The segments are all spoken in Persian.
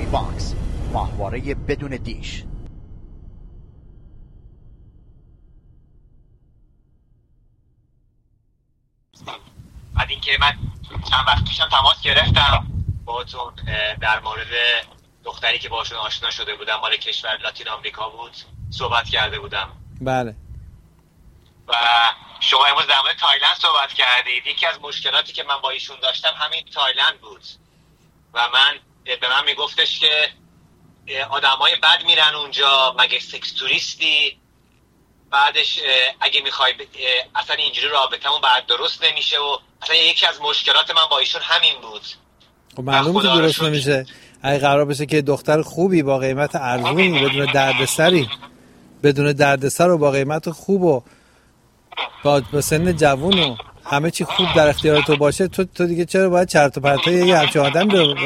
باکس، ماهواره بدون دیش. بعد اینکه من چند وقت پیشم تماس گرفتم باهاتون در مورد دختری که باشون آشنا شده بودم، مال کشور لاتین آمریکا بود، صحبت کرده بودم. بله. و شما امروز در مورد تایلند صحبت کردید. یکی از مشکلاتی که من با ایشون داشتم همین تایلند بود و به من میگفتش که آدمای بد میرن اونجا، مگه سکس توریستی؟ بعدش اگه میخوای اصلا اینجوری رابطمون بعد درست نمیشه و اصلا یکی از مشکلات من با ایشون همین بود. خب معلومه که درست نمیشه. اگه قرار بشه که دختر خوبی با قیمت ارزونی بدون دردسری، بدون دردسر و با قیمت خوب و با سن جوون و همه چی خوب در اختیار تو باشه، تو دیگه چرا باید چرت و پرتای یه همچین آدم رو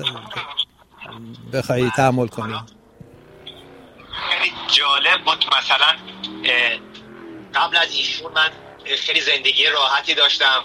بخوای تحمل کنی؟ خیلی جالب بود. مثلا قبل از ایشون من خیلی زندگی راحتی داشتم.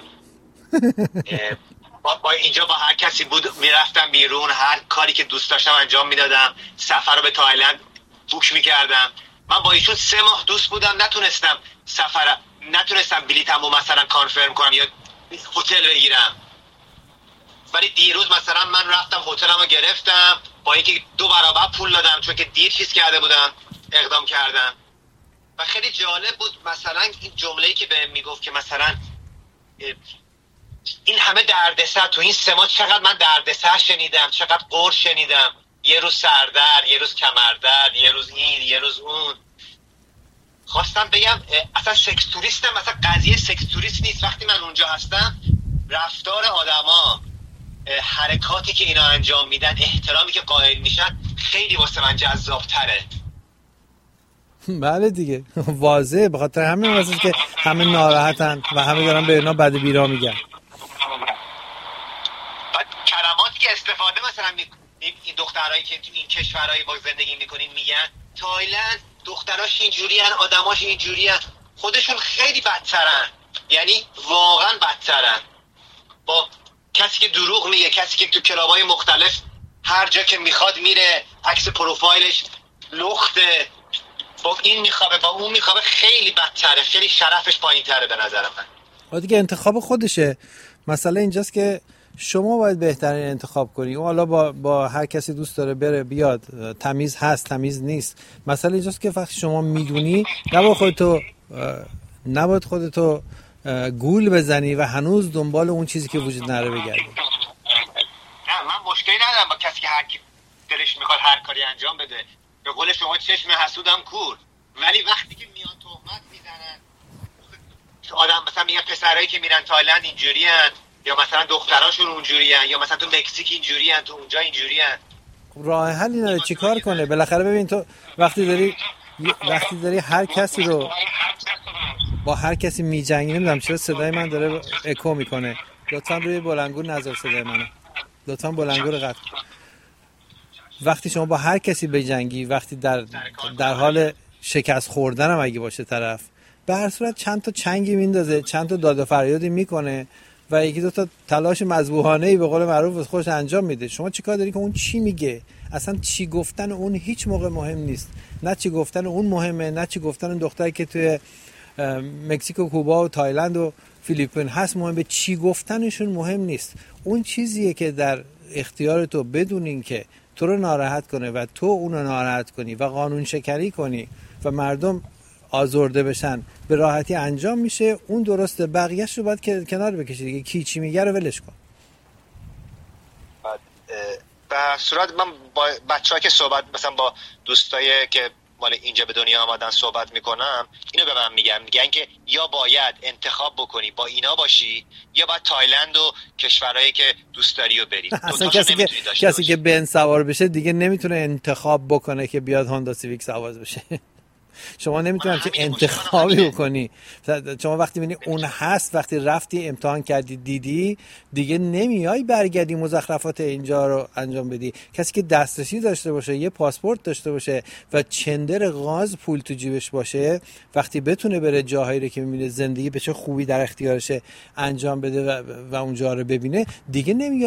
با اینجا با هر کسی بود میرفتم بیرون، هر کاری که دوست داشتم انجام میدادم. سفر رو به تایلند بوک میکردم. من با ایشون 3 ماه دوست بودم، نتونستم بلیطمو مثلا کانفرم کنم یا هتل بگیرم. ولی دیروز مثلا من رفتم هتلمو گرفتم، با اینکه 2 برابر پول دادم چون که دیر چیز کرده بودم، اقدام کردم. و خیلی جالب بود مثلا این جمله‌ای که بهم میگفت که مثلا این همه دردسر تو این 3 ماه، چقدر من دردسر شنیدم، چقدر قر شنیدم. یه روز سردرد، یه روز کمردرد، یه روز این، یه روز اون. خواستم بگم اصلا سکس توریستم، اصلا قضیه سکس توریست نیست. وقتی من اونجا هستم رفتار آدما، حرکاتی که اینا انجام میدن، احترامی که قائل میشن خیلی واسه من جذاب‌تره. بله دیگه، واضحه. به خاطر همین واسه که همه ناراحتن و همه دارن به اینا بد بیرا میگن. بعد کلماتی که استفاده مثلا این دخترایی که تو این کشورهای با زندگی میکنین میگن تایلند دختراش اینجورین، آدماش اینجورین، خودشون خیلی بدترن. یعنی واقعا بدترن. با کسی که دروغ میگه، کسی که تو کلابای مختلف هر جا که میخواد میره، عکس پروفایلش لخته، با این میخوابه، با اون میخوابه، خیلی بدتره، خیلی شرفش پایین‌تره به نظر من. دیگه انتخاب خودشه. مسئله اینجاست که شما باید بهترین انتخاب کنی. اون حالا با هر کسی دوست داره بره بیاد، تمیز هست تمیز نیست. مسئله اینجاست که وقتی شما میدونی نباید خودتو گول بزنی و هنوز دنبال اون چیزی که وجود نره بگردی. نه، من مشکلی ندارم با کسی که هر کی دلش میخواد هر کاری انجام بده. به قول شما چشم حسودم کور. ولی وقتی که میان تهمت میزنن آدم، مثلا میگن پسرایی که میرن تایلند اینجورین، یا مثلا دختراشون اونجورین، یا مثلا تو مکزیک اینجورین، تو اونجا اینجورین. راه حلی نداره، چیکار کنه؟ بالاخره ببین تو وقتی داری هر کسی رو با هر کسی میجنگی، نمیدونم چرا صدای من داره اکو میکنه. لطفا روی بلندگو نذار صدای منو. لطفا بلندگو رو قطع کن. وقتی شما با هر کسی بجنگی، وقتی در حال شکست خوردن هم اگه باشه طرف، به هر صورت چند تا چنگی میندازه، چند تا داد و فریادی میکنه و یکی دو تا تلاش مذبوحانه‌ای به قول معروف خودش انجام میده. شما چیکار داری که اون چی میگه؟ اصلا چی گفتن اون هیچ موقع مهم نیست. نه چی گفتن اون مهمه، نه چی گفتن اون دختری که توی مکزیک و کوبا و تایلند و فیلیپین هست مهمه. چی گفتنشون مهم نیست. اون چیزیه که در اختیار تو بدون این که تو رو ناراحت کنه و تو اونو ناراحت کنی و قانون شکنی کنی و مردم آزرده بشن، به راحتی انجام میشه. اون درسته، بقیه‌اش رو باید کنار بکشی دیگه. کی چی میگه رو ولش کن. به صورت من با بچه‌ها که صحبت، مثلا با دوستایی که مال اینجا به دنیا آمدن صحبت میکنم، اینو به من میگن که یا باید انتخاب بکنی با اینا باشی، یا باید تایلند و کشورهایی که دوست داری و بری. اصلا کسی که بن سوار بشه دیگه نمیتونه انتخاب بکنه که بیاد هوندا سیویک سوار بشه. شما نمیتونی چه انتخابی بکنی. شما وقتی میبینی اون هست، وقتی رفتی امتحان کردی دیدی، دیگه نمیای برگردی مزخرفات اینجا رو انجام بدی. کسی که دسترسی داشته باشه، یه پاسپورت داشته باشه و چندر غاز پول تو جیبش باشه، وقتی بتونه بره جاهایی رو که میبینه زندگی به چه خوبی در اختیارشه انجام بده و اونجا رو ببینه، دیگه نمیاد